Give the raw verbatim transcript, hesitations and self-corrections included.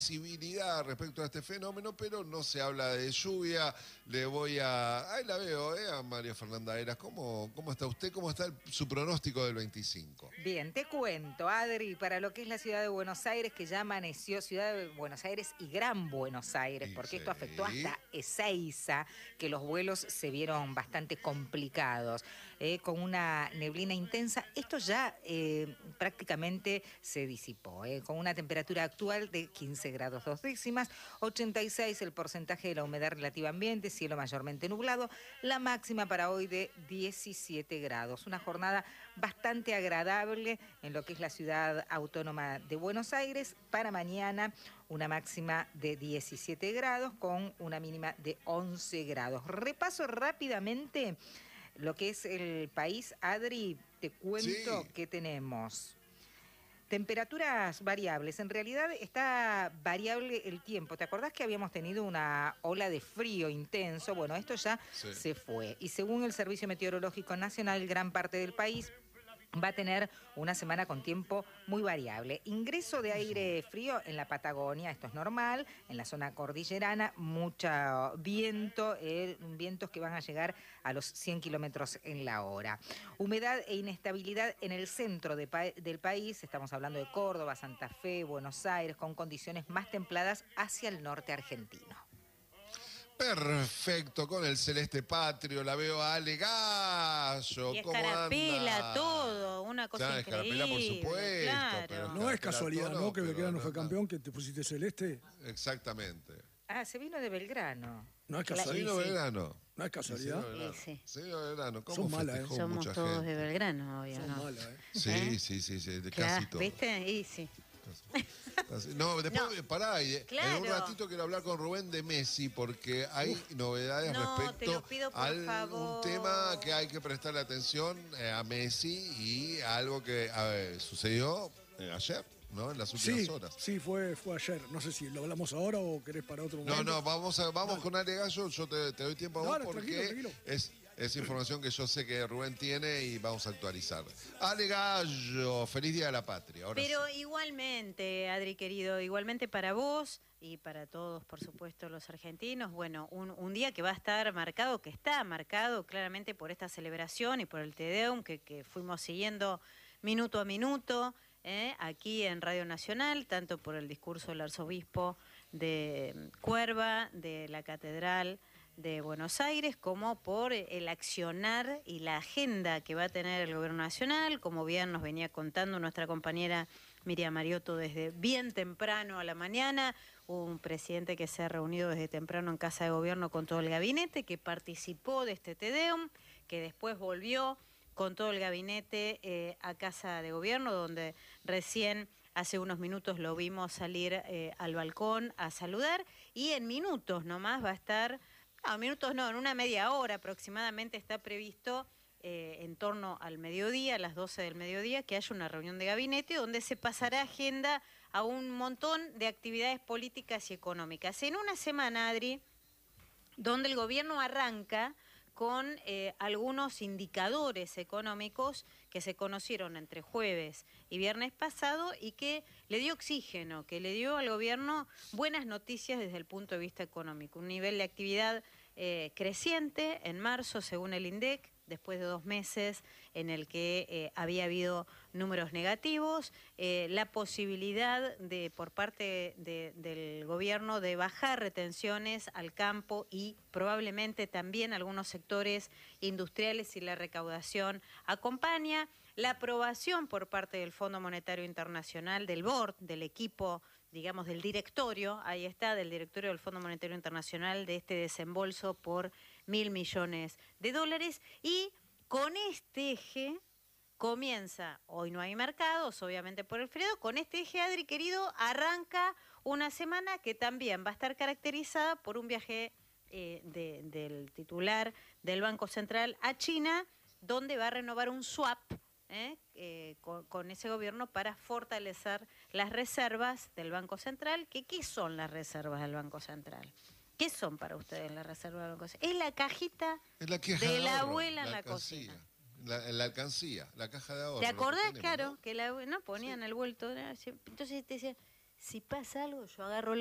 visibilidad respecto a este fenómeno, pero no se habla de lluvia. Le voy a... Ahí la veo, ¿eh? A María Fernanda Heras. ¿Cómo, cómo está usted? ¿Cómo está el- su pronóstico del veinticinco? Bien, te cuento, Adri, para lo que es la ciudad de Buenos Aires, que ya amaneció ciudad de Buenos Aires y Gran Buenos Aires, Y porque sí. esto afectó hasta Ezeiza, que los vuelos se vieron bastante complicados, eh, con una neblina intensa. Esto ya eh, prácticamente se disipó, eh, con una temperatura actual de quince grados dos décimas, ochenta y seis el porcentaje de la humedad relativa ambiente, cielo mayormente nublado, la máxima para hoy de diecisiete grados. Una jornada bastante agradable en lo que es la ciudad autónoma de Buenos Aires. Para mañana una máxima de diecisiete grados con una mínima de once grados. Repaso rápidamente lo que es el país, Adri, te cuento Sí. que tenemos temperaturas variables. En realidad está variable el tiempo. ¿Te acordás que habíamos tenido una ola de frío intenso? Bueno, esto ya Sí. se fue. Y según el Servicio Meteorológico Nacional, gran parte del país va a tener una semana con tiempo muy variable. Ingreso de aire frío en la Patagonia, esto es normal. En la zona cordillerana, mucho viento, eh, vientos que van a llegar a los cien kilómetros en la hora. Humedad e inestabilidad en el centro de pa- del país, estamos hablando de Córdoba, Santa Fe, Buenos Aires, con condiciones más templadas hacia el norte argentino. Perfecto, con el celeste patrio, la veo a Ale Gallo. Y ¿Cómo escarapela, anda? todo, una cosa Ya, escarapela, por increíble, supuesto, claro. pero No es escarapela casualidad, todo, ¿no? Que pero Belgrano fue no, campeón, que te pusiste celeste. Exactamente. Ah, se vino de Belgrano. No es ¿Se casualidad. vino sí. Belgrano? No es casualidad. Se vino Belgrano. Sí, sí. Se vino Belgrano. ¿Cómo Son malas, festejó ¿eh? Somos mucha todos gente? de Belgrano, obvio, Son ¿no? malas, ¿eh? Sí, ¿Eh? sí, sí, sí, de Claro, casi todo. ¿viste? Y sí. Casi. No, después, No. pará, y, eh, en Claro. un ratito quiero hablar con Rubén de Messi porque hay novedades No, te respecto lo pido, por a un favor. tema que hay que prestarle atención eh, a Messi y a algo que a ver, sucedió eh, ayer, ¿no? En las últimas Sí, horas. sí, fue, fue ayer. No sé si lo hablamos ahora o querés para otro momento. No, no, vamos, a, vamos con Ale Gallo, yo te, te doy tiempo a No, vos no, porque tranquilo, tranquilo. Es, es información que yo sé que Rubén tiene y vamos a actualizar. Ale Gallo, feliz Día de la Patria. Ahora Pero sí. igualmente, Adri querido, igualmente para vos y para todos, por supuesto, los argentinos, bueno, un, un día que va a estar marcado, que está marcado claramente por esta celebración y por el Te Deum que, que fuimos siguiendo minuto a minuto, ¿eh? Aquí en Radio Nacional, tanto por el discurso del arzobispo de Cuerva, de la Catedral de Buenos Aires, como por el accionar y la agenda que va a tener el Gobierno Nacional, como bien nos venía contando nuestra compañera Miriam Mariotto desde bien temprano a la mañana, un presidente que se ha reunido desde temprano en Casa de Gobierno con todo el gabinete, que participó de este Te Deum, que después volvió con todo el gabinete eh, a Casa de Gobierno, donde recién hace unos minutos lo vimos salir eh, al balcón a saludar, y en minutos nomás va a estar... No, minutos no, en una media hora aproximadamente está previsto eh, en torno al mediodía, a las doce del mediodía, que haya una reunión de gabinete donde se pasará agenda a un montón de actividades políticas y económicas. En una semana, Adri, donde el gobierno arranca con eh, algunos indicadores económicos que se conocieron entre jueves y viernes pasado y que le dio oxígeno, que le dio al gobierno buenas noticias desde el punto de vista económico. Un nivel de actividad eh, creciente en marzo, según el INDEC, después de dos meses en el que eh, había habido números negativos, eh, la posibilidad de por parte de, del gobierno de bajar retenciones al campo y probablemente también algunos sectores industriales y la recaudación acompaña, la aprobación por parte del Fondo Monetario Internacional, del board, del equipo, digamos, del directorio, ahí está, del directorio del Fondo Monetario Internacional, de este desembolso por mil millones de dólares, y con este eje comienza, hoy no hay mercados, obviamente por el frío, con este eje, Adri querido, arranca una semana que también va a estar caracterizada por un viaje eh, de, del titular del Banco Central a China, donde va a renovar un swap ¿eh? Eh, con, con ese gobierno para fortalecer las reservas del Banco Central. ¿Qué, qué son las reservas del Banco Central? ¿Qué son para ustedes las reservas del Banco Central? Es la cajita Es la caja de de la ahorro, abuela en la la alcancía. cocina. La, la alcancía, la caja de ahorro. ¿Te lo que acordás, tenemos, claro, ¿no? que la, no ponían Sí. el vuelto? ¿No? Entonces te decían, si pasa algo, yo agarro la